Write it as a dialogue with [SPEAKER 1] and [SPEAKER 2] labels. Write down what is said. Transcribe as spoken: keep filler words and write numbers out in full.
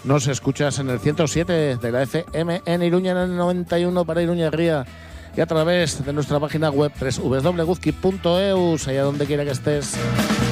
[SPEAKER 1] Nos escuchas en el ciento siete de la F M en Iruña, en el noventa y uno para Iruña Ría y a través de nuestra página web doble u doble u doble u punto guzki punto eus, allá donde quiera que estés.